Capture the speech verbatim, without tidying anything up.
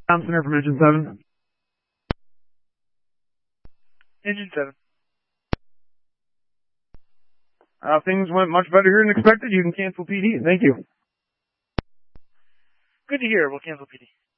Tom Center from Engine seven. Engine seven. Uh, things went much better here than expected. You can cancel P D. Thank you. Good to hear. We'll cancel P D.